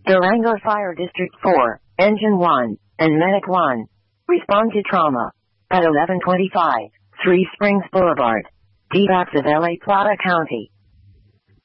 Durango Fire District 4, Engine 1, and Medic 1. Respond to trauma. At 1125, 3 Springs Boulevard. DBAPS of LA Plata County.